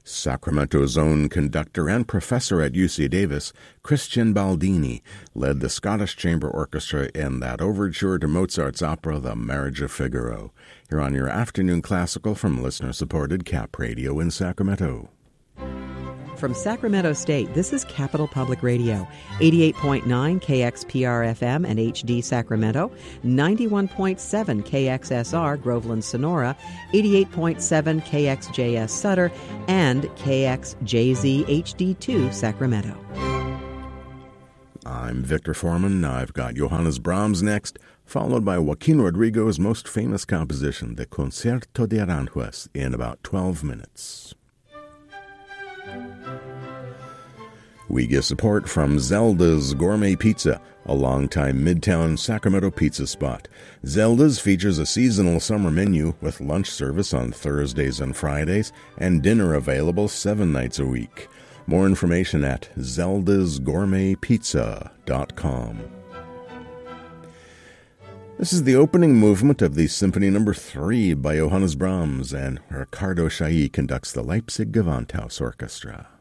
Sacramento's own conductor and professor at UC Davis, Christian Baldini, led the Scottish Chamber Orchestra in that overture to Mozart's opera The Marriage of Figaro. Here on your afternoon classical from listener-supported Cap Radio in Sacramento. From Sacramento State, this is Capital Public Radio, 88.9 KXPR-FM and HD Sacramento, 91.7 KXSR Groveland Sonora, 88.7 KXJS Sutter, and KXJZ HD2 Sacramento. I'm Victor Foreman. I've got Johannes Brahms next, followed by Joaquin Rodrigo's most famous composition, the Concerto de Aranjuez, in about 12 minutes. We get support from Zelda's Gourmet Pizza, a longtime Midtown Sacramento pizza spot. Zelda's features a seasonal summer menu with lunch service on Thursdays and Fridays and dinner available 7 nights a week. More information at zeldasgourmetpizza.com. This is the opening movement of the Symphony No. 3 by Johannes Brahms, and Ricardo Chailly conducts the Leipzig Gewandhaus Orchestra.